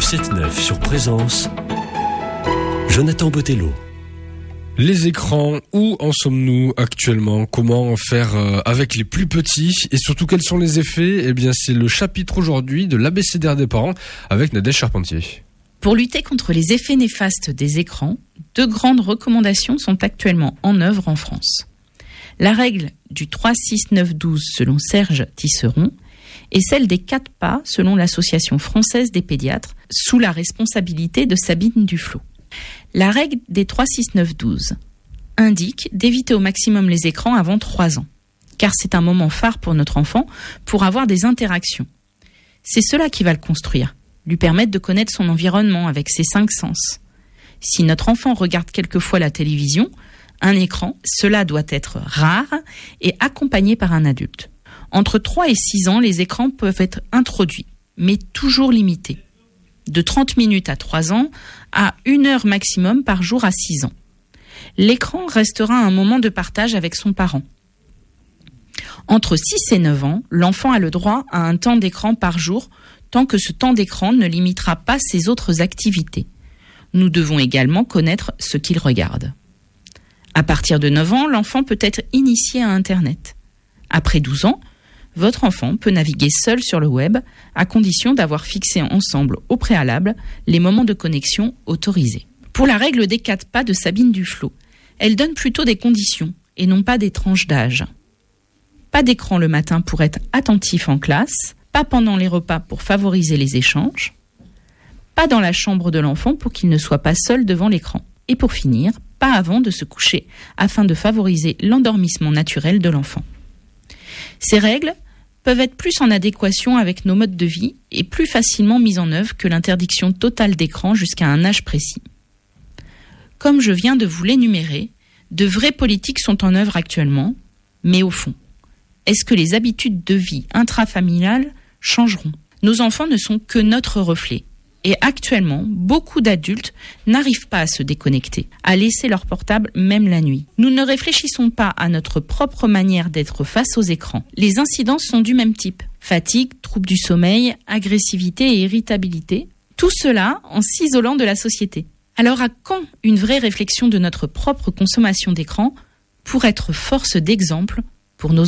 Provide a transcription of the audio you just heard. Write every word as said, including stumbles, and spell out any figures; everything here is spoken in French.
sept neuf sur Présence, Jonathan Botello. Les écrans, où en sommes-nous actuellement? Comment faire avec les plus petits? Et surtout, quels sont les effets? Eh bien, c'est le chapitre aujourd'hui de l'abécédaire des parents avec Nadège Charpentier. Pour lutter contre les effets néfastes des écrans, deux grandes recommandations sont actuellement en œuvre en France. La règle du trois six neuf douze selon Serge Tisseron et celle des quatre pas selon l'Association française des pédiatres sous la responsabilité de Sabine Duflot. La règle des trois six neuf douze indique d'éviter au maximum les écrans avant trois ans, car c'est un moment phare pour notre enfant pour avoir des interactions. C'est cela qui va le construire, lui permettre de connaître son environnement avec ses cinq sens. Si notre enfant regarde quelquefois la télévision, un écran, cela doit être rare et accompagné par un adulte. Entre trois et six ans, les écrans peuvent être introduits, mais toujours limités. De trente minutes à trois ans à une heure maximum par jour à six ans. L'écran restera un moment de partage avec son parent. Entre six et neuf ans, l'enfant a le droit à un temps d'écran par jour tant que ce temps d'écran ne limitera pas ses autres activités. Nous devons également connaître ce qu'il regarde. À partir de neuf ans, l'enfant peut être initié à Internet. Après douze ans, votre enfant peut naviguer seul sur le web à condition d'avoir fixé ensemble au préalable les moments de connexion autorisés. Pour la règle des quatre pas de Sabine Duflot, elle donne plutôt des conditions et non pas des tranches d'âge. Pas d'écran le matin pour être attentif en classe, pas pendant les repas pour favoriser les échanges, pas dans la chambre de l'enfant pour qu'il ne soit pas seul devant l'écran. Et pour finir, pas avant de se coucher afin de favoriser l'endormissement naturel de l'enfant. Ces règles peuvent être plus en adéquation avec nos modes de vie et plus facilement mises en œuvre que l'interdiction totale d'écran jusqu'à un âge précis. Comme je viens de vous l'énumérer, de vraies politiques sont en œuvre actuellement, mais au fond, est-ce que les habitudes de vie intrafamiliales changeront? Nos enfants ne sont que notre reflet. Et actuellement, beaucoup d'adultes n'arrivent pas à se déconnecter, à laisser leur portable même la nuit. Nous ne réfléchissons pas à notre propre manière d'être face aux écrans. Les incidences sont du même type. Fatigue, troubles du sommeil, agressivité et irritabilité. Tout cela en s'isolant de la société. Alors à quand une vraie réflexion de notre propre consommation d'écran pour être force d'exemple pour nos enfants ?